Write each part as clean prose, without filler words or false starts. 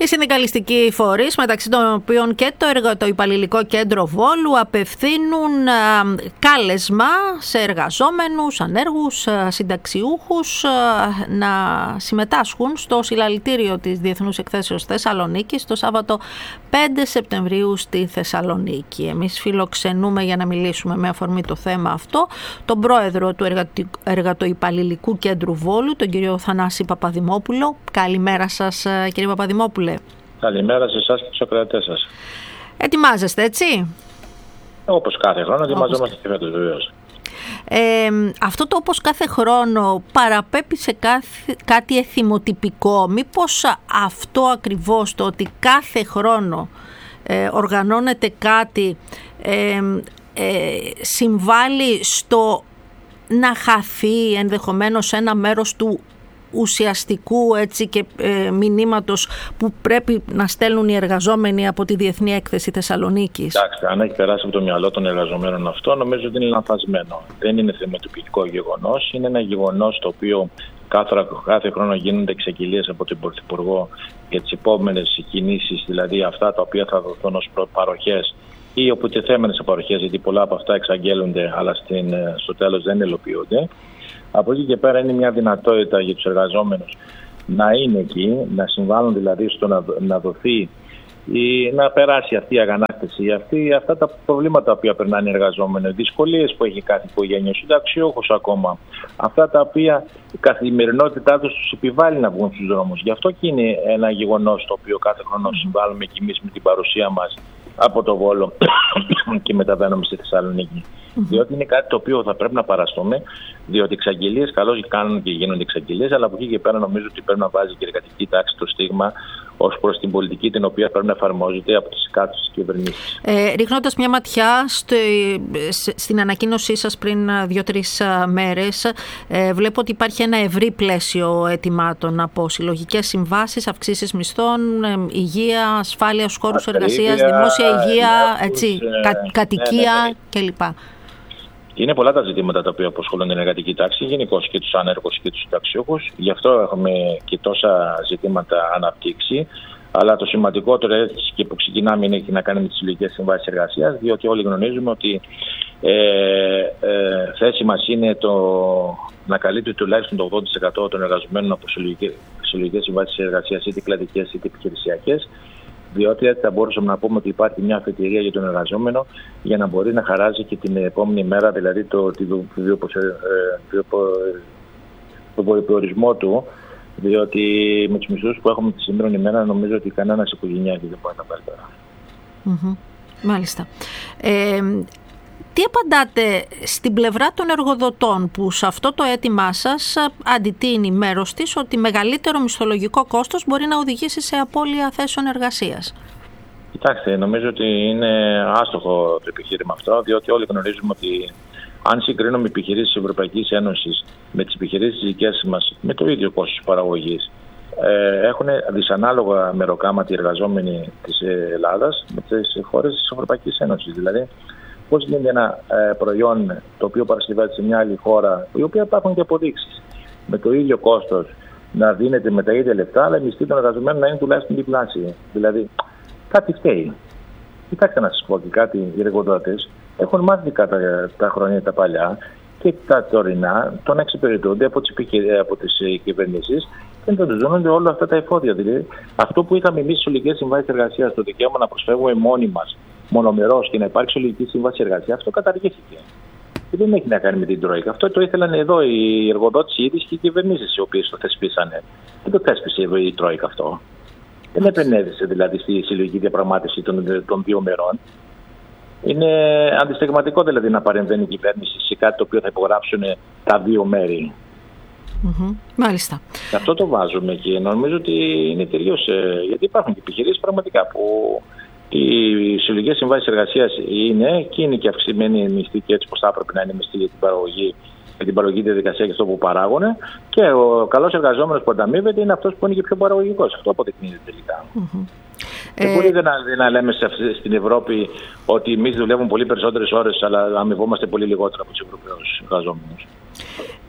Οι συνδικαλιστικοί φορείς, μεταξύ των οποίων και το Εργατοϊπαλληλικό Κέντρο Βόλου, απευθύνουν κάλεσμα σε εργαζόμενους, ανέργους, συνταξιούχους να συμμετάσχουν στο συλλαλητήριο της Διεθνούς Εκθέσεως Θεσσαλονίκης το Σάββατο 5 Σεπτεμβρίου στη Θεσσαλονίκη. Εμείς φιλοξενούμε για να μιλήσουμε με αφορμή το θέμα αυτό τον πρόεδρο του Εργατοϊπαλληλικού Κέντρου Βόλου, τον κύριο Θανάση Παπαδημόπουλο. Καλημέρα σας, κύριε Παπαδημόπουλε. Καλημέρα σε εσάς και τους ακροατές σας. Ετοιμάζεστε, έτσι? Όπως κάθε χρόνο ετοιμαζόμαστε και φέτος, βεβαίως. Αυτό το όπως κάθε χρόνο παραπέμπει σε κάτι εθιμοτυπικό. Μήπως αυτό ακριβώς, το ότι κάθε χρόνο οργανώνεται κάτι, συμβάλλει στο να χαθεί ενδεχομένως ένα μέρος του ουσιαστικού, έτσι, και μηνύματος που πρέπει να στέλνουν οι εργαζόμενοι από τη Διεθνή Έκθεση Θεσσαλονίκης? Εντάξει, αν έχει περάσει από το μυαλό των εργαζομένων αυτό, νομίζω ότι είναι λανθασμένο. Δεν είναι θεμοτυπικό γεγονός. Είναι ένα γεγονός το οποίο κάθε χρόνο γίνονται εξαγγελίες από τον Πρωθυπουργό για τις επόμενες κινήσεις, δηλαδή αυτά τα οποία θα δοθούν ως παροχές ή οποτιθέμενες παροχές, γιατί πολλά από αυτά εξαγγέλλονται, αλλά στο τέλος δεν υλοποιούνται. Από εκεί και πέρα είναι μια δυνατότητα για τους εργαζόμενους να είναι εκεί, να συμβάλλουν δηλαδή στο να δοθεί ή να περάσει αυτή η αγανάκτηση, αυτά τα προβλήματα που περνάνε οι εργαζόμενοι, δυσκολίες που έχει κάθε οικογένεια, ο συνταξιούχος ακόμα, αυτά τα οποία η καθημερινότητά τους επιβάλλει να βγουν στους δρόμους. Γι' αυτό και είναι ένα γεγονός το οποίο κάθε χρόνο συμβάλλουμε και εμείς με την παρουσία μας από το Βόλο και μεταβαίνουμε στη Θεσσαλονίκη. Διότι είναι κάτι το οποίο θα πρέπει να παραστούμε, διότι εξαγγελίες καλώς κάνουν και γίνονται εξαγγελίες, αλλά από εκεί και πέρα νομίζω ότι πρέπει να βάζει και η εργατική τάξη το στίγμα ως προς την πολιτική την οποία πρέπει να εφαρμόζεται από τις κάτω κυβερνήσεις. Ρίχνοντας μια ματιά στην ανακοίνωσή σας πριν 2-3 μέρες, βλέπω ότι υπάρχει ένα ευρύ πλαίσιο αιτημάτων από συλλογικές συμβάσεις, αυξήσεις μισθών, υγεία, ασφάλεια στους χώρους εργασίας, δημόσια υγεία, κατοικία κλπ. Είναι πολλά τα ζητήματα τα οποία απασχολούν την εργατική τάξη, γενικώς και τους ανέργους και τους συνταξιούχους. Γι' αυτό έχουμε και τόσα ζητήματα αναπτύξει. Αλλά το σημαντικότερο έτσι και που ξεκινάμε έχει να κάνει με τις συλλογικές συμβάσεις εργασίας, διότι όλοι γνωρίζουμε ότι θέση μας είναι να καλύπτει τουλάχιστον το 80% των εργαζομένων από συλλογικές συμβάσεις εργασίας, είτε κλαδικές είτε επιχειρησιακές. Διότι έτσι θα μπορούσαμε να πούμε ότι υπάρχει μια αφετηρία για τον εργαζόμενο για να μπορεί να χαράζει και την επόμενη μέρα, δηλαδή τον προορισμό του. Διότι με τους μισθούς που έχουμε τη σημερινή ημέρα νομίζω ότι κανένας οικογενειάρχης δεν μπορεί να πάρει τώρα. Μάλιστα. Τι απαντάτε στην πλευρά των εργοδοτών που σε αυτό το αίτημά σας αντιτείνει μέρος της ότι μεγαλύτερο μισθολογικό κόστος μπορεί να οδηγήσει σε απώλεια θέσεων εργασίας? Κοιτάξτε, νομίζω ότι είναι άστοχο το επιχείρημα αυτό, διότι όλοι γνωρίζουμε ότι αν συγκρίνουμε επιχειρήσεις της Ευρωπαϊκής Ένωσης με τις επιχειρήσεις δικές μας με το ίδιο κόστος παραγωγής, έχουν δυσανάλογα μεροκάματοι εργαζόμενοι της Ελλάδας με τις χώρες της Ευρωπαϊκής Ένωσης. Δηλαδή, πώς γίνεται ένα προϊόν το οποίο παρασκευάζεται σε μια άλλη χώρα, η οποία υπάρχουν και αποδείξεις, με το ίδιο κόστος να δίνεται με τα ίδια λεφτά, αλλά η μισθή των εργαζομένων να είναι τουλάχιστον διπλάσια. Δηλαδή, κάτι φταίει. Κοιτάξτε να σας πω και κάτι, οι εργοδότες έχουν μάθει τα χρόνια τα παλιά και τα τωρινά το να εξυπηρετούνται από τις κυβερνήσεις και να τους δίνονται όλα αυτά τα εφόδια. Δηλαδή, αυτό που είχαμε εμείς στις συλλογικές συμβάσεις εργασίας, το δικαίωμα να προσφεύγουμε μόνοι μας, μονομερός και να υπάρξει συλλογική σύμβαση εργασίας, αυτό καταργήθηκε. Και δεν έχει να κάνει με την Τρόικα. Αυτό το ήθελαν εδώ οι εργοδότες οι ίδιοι και οι κυβερνήσεις οι οποίες το θεσπίσανε. Δεν το θέσπισε εδώ η Τρόικα αυτό. Δεν επενέδυσε δηλαδή στη συλλογική διαπραγμάτευση των δύο μερών. Είναι αντιστεγματικό δηλαδή να παρεμβαίνει η κυβέρνηση σε κάτι το οποίο θα υπογράψουν τα δύο μέρη. Μάλιστα. Αυτό το βάζουμε και νομίζω ότι είναι τελείως. Γιατί υπάρχουν και επιχειρήσεις πραγματικά που οι συλλογικές συμβάσεις εργασίας είναι και αυξημένη μισθή και έτσι πως θα έπρεπε να είναι μισθή για την παραγωγή διαδικασία και αυτό που παράγουν. Και ο καλός εργαζόμενος που ανταμείβεται είναι αυτός που είναι και πιο παραγωγικός. Αυτό αποδεικνύεται τελικά. Δεν μπορεί να λέμε στην Ευρώπη ότι εμείς δουλεύουμε πολύ περισσότερες ώρες, αλλά αμοιβόμαστε πολύ λιγότερο από τους Ευρωπαίους εργαζόμενους.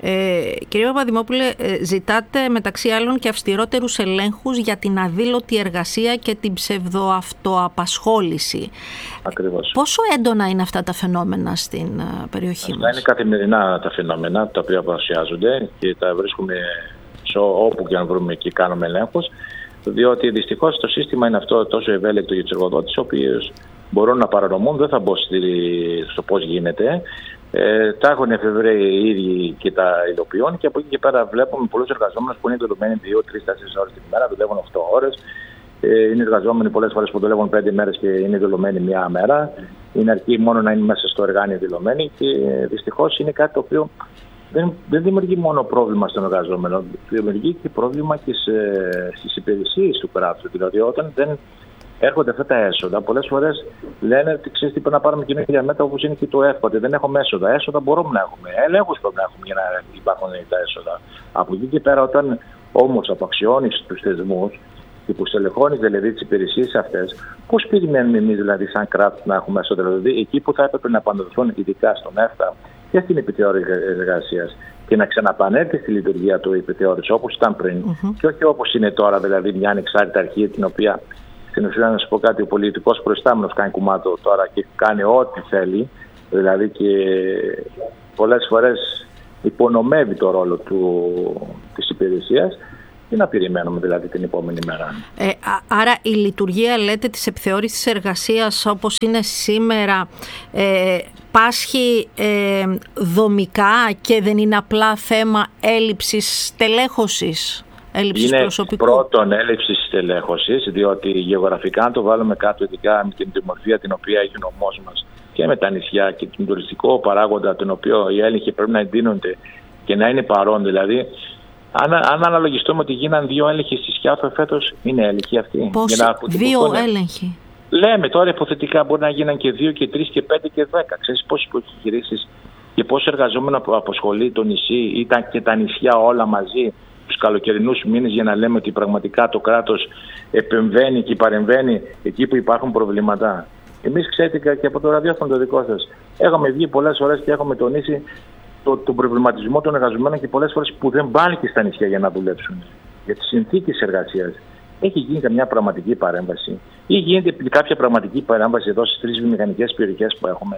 Κύριε Παπαδημόπουλε, ζητάτε μεταξύ άλλων και αυστηρότερους ελέγχους για την αδήλωτη εργασία και την ψευδοαυτοαπασχόληση. Ακριβώς. Πόσο έντονα είναι αυτά τα φαινόμενα στην περιοχή μας? Είναι καθημερινά τα φαινόμενα τα οποία παρουσιάζονται και τα βρίσκουμε όπου και αν βρούμε και κάνουμε ελέγχους, διότι δυστυχώς το σύστημα είναι αυτό τόσο ευέλικτο για τους εργοδότες, οι οποίοι μπορούν να παρανομούν, δεν θα μπω στο πώς γίνεται. Τα έχουν εφευρέει οι ίδιοι και τα υλοποιούν, και από εκεί και πέρα βλέπουμε πολλούς εργαζόμενους που είναι δουλεμένοι 2, 3, 4 ώρες την ημέρα, δουλεύουν 8 ώρες. Είναι εργαζόμενοι πολλές φορές που δουλεύουν 5 μέρες και είναι δηλωμένοι μια μέρα. Είναι αρκεί μόνο να είναι μέσα στο εργάνιο δηλωμένοι, και δυστυχώς είναι κάτι το οποίο δεν δημιουργεί μόνο πρόβλημα στον εργαζόμενο, δημιουργεί και πρόβλημα και στις υπηρεσίες του κράτους. Δηλαδή, όταν δεν έρχονται αυτά τα έσοδα, πολλές φορές λένε ότι ξέρεις τι, πρέπει να πάρουμε καινούργια μέτρα, όπως είναι και το εύκολο. Δεν έχουμε έσοδα. Έσοδα μπορούμε να έχουμε. Ελέγχους πρέπει να έχουμε για να υπάρχουν τα έσοδα. Από εκεί και πέρα, όταν όμως απαξιώνεις τους θεσμούς και που στελεχώνεις δηλαδή τις υπηρεσίες αυτές, πώς περιμένουμε εμείς δηλαδή, σαν κράτος, να έχουμε έσοδα? Δηλαδή, εκεί που θα έπρεπε να επανδοθούν, ειδικά στον ΕΦΤΑ και στην επιτεώρηση εργασίας, και να ξαναπανέλθει στη λειτουργία του επιτεώρηση όπως ήταν πριν, και όχι όπως είναι τώρα, δηλαδή μια ανεξάρτητη αρχή, την οποία στην ουσία, να σου πω κάτι, ο πολιτικός προϊστάμενος κάνει κουμάτο τώρα και κάνει ό,τι θέλει, δηλαδή, και πολλές φορές υπονομεύει το ρόλο της υπηρεσίας. Τι να περιμένουμε δηλαδή την επόμενη μέρα? Άρα η λειτουργία, λέτε, της επιθεώρησης εργασίας όπως είναι σήμερα πάσχει δομικά και δεν είναι απλά θέμα έλλειψης στελέχωσης, έλλειψης προσωπικού? Είναι πρώτον έλλειψης στελέχωσης, διότι γεωγραφικά, αν το βάλουμε κάτω, ειδικά με την δημορφία την οποία έχει ο νομός μας και με τα νησιά και τον τουριστικό παράγοντα, τον οποίο οι έλεγχοι πρέπει να εντείνονται και να είναι παρόν, δηλαδή. Αν αναλογιστούμε ότι γίναν 2 έλεγχοι στη Σκιάθο φέτος, είναι έλεγχοι αυτοί? Πόσοι? 2 έλεγχοι? Λέμε τώρα υποθετικά, μπορεί να γίναν και 2 και 3 και 5 και 10. Ξέρεις πόσες επιχειρήσεις και πόσο εργαζόμενο απασχολεί το νησί και τα νησιά όλα μαζί τους καλοκαιρινούς μήνες, για να λέμε ότι πραγματικά το κράτος επεμβαίνει και παρεμβαίνει εκεί που υπάρχουν προβλήματα? Εμείς, ξέρετε, και από το ραδιόφωνο το δικό σας, έχουμε βγει πολλές φορές και έχουμε τονίσει τον προβληματισμό των εργαζομένων, και πολλές φορές που δεν πάνε και στα νησιά για να δουλέψουν, για τις συνθήκες εργασίας. Έχει γίνει καμιά πραγματική παρέμβαση ή γίνεται κάποια πραγματική παρέμβαση εδώ στις 3 βιομηχανικές περιοχές που έχουμε?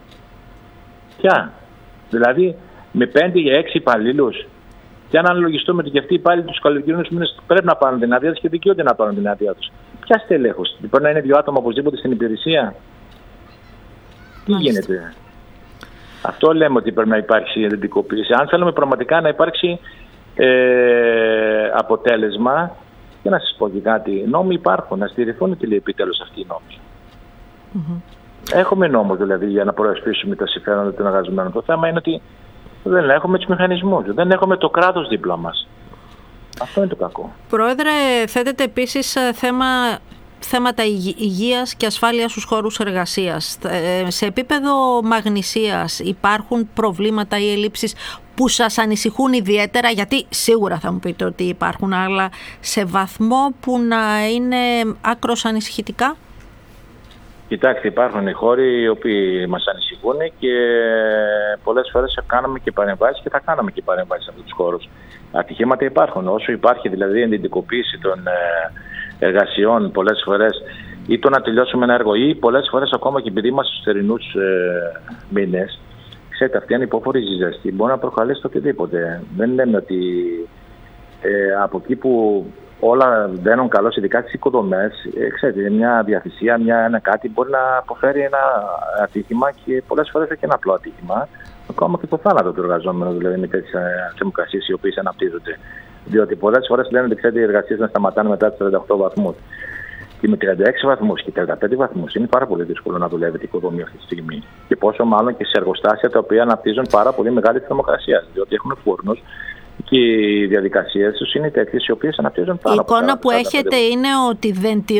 Ποια? Δηλαδή με 5 ή 6 υπαλλήλους, και αν αναλογιστούμε ότι και αυτοί οι υπάλληλοι τους καλοκαιρινούς μήνες πρέπει να πάρουν την άδεια τους και δικαιούνται να πάρουν την άδεια τους, ποια στελέχος? Πρέπει να είναι 2 άτομα οπωσδήποτε στην υπηρεσία? Τι γίνεται? Αυτό λέμε ότι πρέπει να υπάρξει ειδικοποίηση. Αν θέλουμε πραγματικά να υπάρξει αποτέλεσμα, και να σας πω και κάτι, νόμοι υπάρχουν, να στηριχθούν και λέει επιτέλους αυτοί οι νόμοι. Έχουμε νόμους δηλαδή για να προασπίσουμε τα συμφέροντα των εργαζομένων. Το θέμα είναι ότι δεν έχουμε τους μηχανισμούς, δεν έχουμε το κράτος δίπλα μας. Αυτό είναι το κακό. Πρόεδρε, θέτεται επίσης θέματα υγείας και ασφάλειας στους χώρους εργασίας. Σε επίπεδο μαγνησίας υπάρχουν προβλήματα ή ελλείψεις που σας ανησυχούν ιδιαίτερα? Γιατί σίγουρα θα μου πείτε ότι υπάρχουν, αλλά σε βαθμό που να είναι άκρως ανησυχητικά? Κοιτάξτε, υπάρχουν οι χώροι οι οποίοι μας ανησυχούν και πολλές φορές κάναμε και παρεμβάσεις και θα κάναμε και παρεμβάσεις σε αυτούς τους χώρους. Ατυχήματα υπάρχουν. Όσο υπάρχει δηλαδή εντυπωσίαση των εργασιών πολλές φορές, ή το να τελειώσουμε ένα έργο, ή πολλές φορές ακόμα και επειδή είμαστε στους θερινούς μήνες, ξέρετε, αυτή είναι υπόφορη ζεστή, μπορεί να προκαλέσει το οτιδήποτε. Δεν λέμε ότι από εκεί που όλα μπαίνουν καλώς, ειδικά στις οικοδομές, ξέρετε, μια διαθυσία, ένα κάτι μπορεί να αποφέρει ένα ατύχημα, και πολλές φορές και ένα απλό ατύχημα, ακόμα και το θάνατο του εργαζόμενου, δηλαδή με τέτοιες θερμοκρασίες οι οποίες αναπτύσσονται. Διότι πολλές φορές λένε ότι ξέρετε, οι εργασίες να σταματάνε μετά τους 38 βαθμούς. Και με 36 βαθμούς και 35 βαθμούς είναι πάρα πολύ δύσκολο να δουλεύει η οικοδομή αυτή τη στιγμή. Και πόσο μάλλον και σε εργοστάσια τα οποία αναπτύσσουν πάρα πολύ μεγάλη θερμοκρασία. Διότι έχουν φούρνους και οι διαδικασίες τους είναι τέτοιες οι οποίες αναπτύσσουν πάρα πολύ. Η εικόνα που έχετε είναι ότι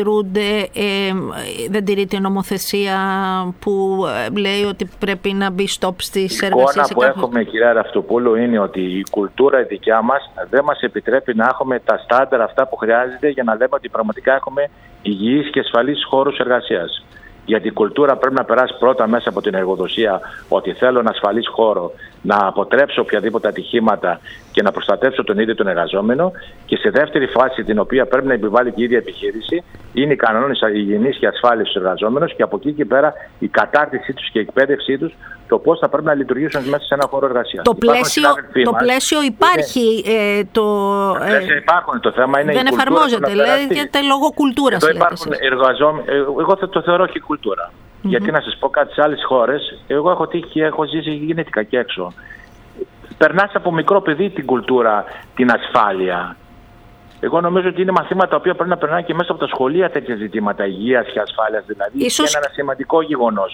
δεν τηρείται η νομοθεσία που λέει ότι πρέπει να μπει stop στις εργασίες? Η εικόνα που έχουμε, κυρία Ραυτοπούλου, είναι ότι η κουλτούρα η δικιά μας δεν μας επιτρέπει να έχουμε τα στάνταρ αυτά που χρειάζεται για να λέμε ότι πραγματικά έχουμε υγιείς και ασφαλείς χώρους εργασίας. Γιατί η κουλτούρα πρέπει να περάσει πρώτα μέσα από την εργοδοσία, ότι θέλω ένα ασφαλής χώρο, να αποτρέψω οποιαδήποτε ατυχήματα και να προστατεύσω τον ίδιο τον εργαζόμενο. Και σε δεύτερη φάση, την οποία πρέπει να επιβάλλει και η ίδια επιχείρηση, είναι οι κανόνες υγιεινής και ασφάλειας στους εργαζόμενους, και από εκεί και πέρα η κατάρτισή τους και η εκπαίδευσή τους, το πώς θα πρέπει να λειτουργήσουν μέσα σε ένα χώρο εργασίας. Το πλαίσιο υπάρχει. Υπάρχουν. Το θέμα είναι δεν η εφαρμόζεται, λέγεται λόγω κουλτούρας. Εγώ το θεωρώ και κουλτούρα. Γιατί να σας πω κάτι, σε άλλες χώρες, εγώ έχω τύχει και έχω ζήσει γεννήθηκα και έξω. Περνάς από μικρό παιδί την κουλτούρα, την ασφάλεια. Εγώ νομίζω ότι είναι μαθήματα τα οποία πρέπει να περνάνε και μέσα από τα σχολεία τέτοια ζητήματα υγείας και ασφάλειας. Δηλαδή είναι ένα σημαντικό γεγονός.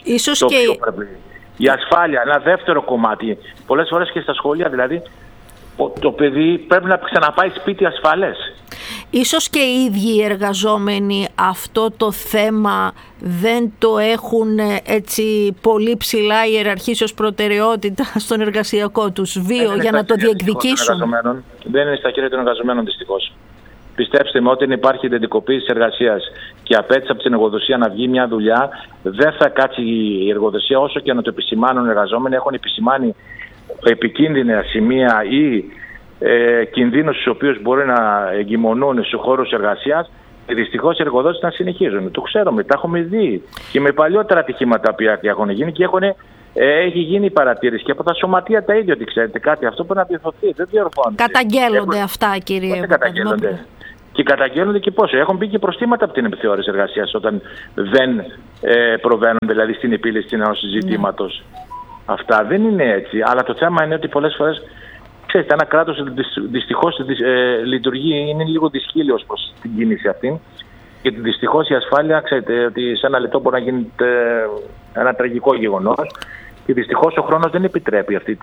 Η ασφάλεια, ένα δεύτερο κομμάτι. Πολλές φορές και στα σχολεία, δηλαδή, το παιδί πρέπει να ξαναπάει σπίτι ασφαλές. Ίσως και οι ίδιοι οι εργαζόμενοι αυτό το θέμα δεν το έχουν έτσι πολύ ψηλά ιεραρχήσει ως προτεραιότητα στον εργασιακό τους βίο για να το διεκδικήσουν. Δεν είναι στα χέρια των εργαζομένων, δυστυχώς. Πιστέψτε με, όταν υπάρχει ιδιωτικοποίηση εργασίας και απέτηση από την εργοδοσία να βγει μια δουλειά, δεν θα κάτσει η εργοδοσία, όσο και να το επισημάνουν οι εργαζόμενοι. Έχουν επισημάνει επικίνδυνα σημεία ή κινδύνους στους οποίους μπορεί να εγκυμονούν στους χώρους εργασίας. Δυστυχώς οι εργοδότες να συνεχίζουν. Το ξέρουμε, τα έχουμε δει και με παλιότερα ατυχήματα που έχουν γίνει και έχει γίνει παρατήρηση και από τα σωματεία τα ίδια, ότι ξέρετε κάτι, αυτό πρέπει να διορθωθεί. Δεν διορθώνεται. Καταγγέλλονται αυτά, κύριε. Δεν καταγγέλλονται. Και καταγγέλλονται και πόσο. Έχουν μπει και προστήματα από την επιθεώρηση εργασίας όταν δεν προβαίνουν δηλαδή στην επίλυση ενός ζητήματος. Αυτά δεν είναι έτσι. Αλλά το θέμα είναι ότι πολλές φορές, ξέρετε, ένα κράτος δυστυχώς λειτουργεί, είναι λίγο δυσκύλιος προς την κίνηση αυτή. Και δυστυχώς η ασφάλεια, ξέρετε, ότι σε ένα λεπτό μπορεί να γίνει ένα τραγικό γεγονός. Και δυστυχώς ο χρόνος δεν επιτρέπει αυτή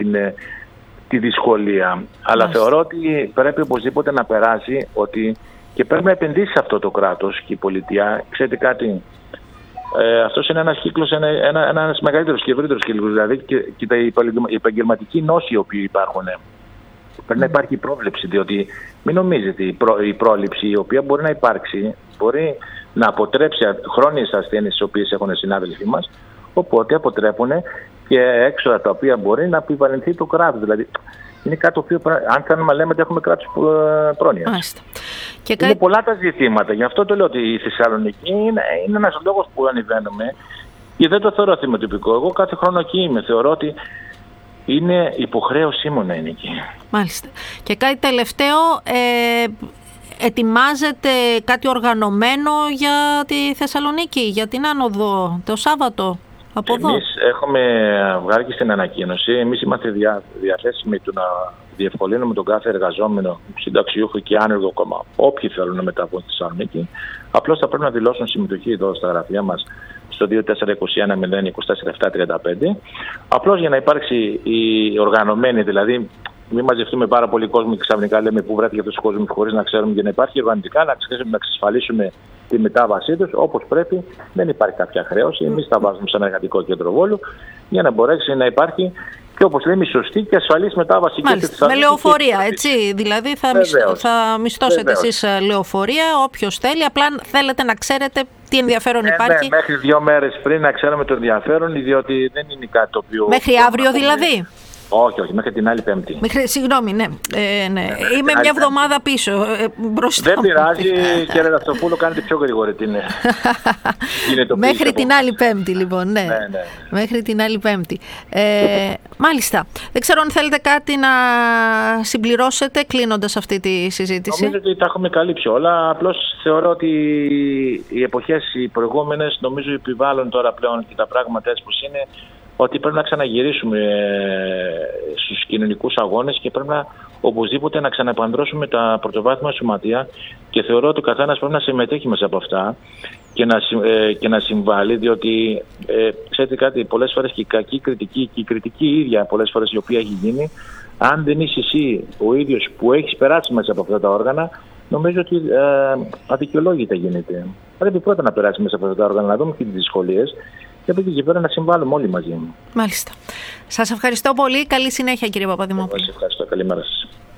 τη δυσκολία. Αλλά θεωρώ ότι πρέπει οπωσδήποτε να περάσει ότι και πρέπει να επενδύσει σε αυτό το κράτος και η πολιτεία. Ξέρετε κάτι, αυτός είναι ένας κύκλος, ένας μεγαλύτερος και ευρύτερος κύκλος. Δηλαδή και οι επαγγελματικοί νόσοι οι οποίοι υπάρχουν. Πρέπει να υπάρχει πρόβλεψη, διότι μην νομίζετε η πρόληψη η οποία μπορεί να υπάρξει μπορεί να αποτρέψει χρόνιες ασθένειες τις οποίες έχουν οι συνάδελφοί μας, οπότε αποτρέπουν και έξοδα τα οποία μπορεί να επιβαρυνθεί το κράτος. Δηλαδή είναι κάτι το οποίο, αν θέλουμε να λέμε ότι έχουμε κράτος πρόνοιας. Είναι πολλά τα ζητήματα. Γι' αυτό το λέω ότι η Θεσσαλονίκη είναι ένας λόγος που ανεβαίνουμε και δεν το θεωρώ θυμοτυπικό. Εγώ κάθε χρόνο εκεί είμαι. Θεωρώ ότι είναι υποχρέωσή μου να είναι εκεί. Μάλιστα. Και κάτι τελευταίο, ετοιμάζεται κάτι οργανωμένο για τη Θεσσαλονίκη, για την άνοδο το Σάββατο από εδώ? Εμείς έχουμε βγάλει και στην ανακοίνωση. Εμείς είμαστε διαθέσιμοι του να διευκολύνουμε τον κάθε εργαζόμενο, συνταξιούχο και άνεργο κόμμα, όποιοι θέλουν να μεταβούν στη Θεσσαλονίκη. Απλώς θα πρέπει να δηλώσουν συμμετοχή εδώ στα γραφεία μας στο 2421-024-735. Απλώς για να υπάρξει η οργανωμένη, δηλαδή μην μαζευτούμε πάρα πολύ κόσμο και ξαφνικά λέμε πού βρέθηκε αυτός ο κόσμος χωρίς να ξέρουμε, για να υπάρχει οργανωτικά να εξασφαλίσουμε τη μετάβασή τους όπως πρέπει. Δεν υπάρχει κάποια χρέωση. Εμείς τα βάζουμε σε ένα εργατικό κέντρο Βόλου για να μπορέσει να υπάρχει και όπως λέμε η σωστή και ασφαλής μετάβαση. Μάλιστα, με λεωφορεία, έτσι. Δηλαδή θα μισθώσετε εσείς λεωφορεία, όποιος θέλει. Απλά θέλετε να ξέρετε τι ενδιαφέρον υπάρχει. Ναι, μέχρι 2 μέρες πριν να ξέρουμε το ενδιαφέρον, διότι δεν είναι κάτι το οποίο. Μέχρι αύριο δηλαδή? Όχι, μέχρι την άλλη Πέμπτη. Συγγνώμη, ναι. Είμαι μια εβδομάδα πίσω. Δεν πειράζει, κύριε Δαυτοπούλου, κάνετε πιο γρήγορη την. Μέχρι την άλλη Πέμπτη, λοιπόν. Ναι. Μέχρι την άλλη Πέμπτη. Μάλιστα. Δεν ξέρω αν θέλετε κάτι να συμπληρώσετε κλείνοντας αυτή τη συζήτηση. Νομίζω ότι τα έχουμε καλύψει όλα. Απλώς θεωρώ ότι οι εποχές οι προηγούμενες νομίζω επιβάλλουν τώρα πλέον και τα πράγματα έτσι πως είναι. Ότι πρέπει να ξαναγυρίσουμε στους κοινωνικούς αγώνες και πρέπει να οπωσδήποτε να ξαναεπανδρώσουμε τα πρωτοβάθμια σωματεία και θεωρώ ότι ο καθένας πρέπει να συμμετέχει μέσα από αυτά και να συμβάλλει, διότι ξέρετε κάτι, πολλές φορές και η κακή κριτική και η κριτική ίδια πολλές φορές η οποία έχει γίνει, αν δεν είσαι εσύ ο ίδιος που έχεις περάσει μέσα από αυτά τα όργανα, νομίζω ότι αδικαιολόγητα γίνεται. Πρέπει πρώτα να περάσει μέσα από αυτά τα όργανα, να δούμε και τις δυσκολίες και από εκεί και πέρα να συμβάλλουμε όλοι μαζί. Μάλιστα. Σας ευχαριστώ πολύ. Καλή συνέχεια, κύριε Παπαδημόπουλε. Σας ευχαριστώ. Καλημέρα σας.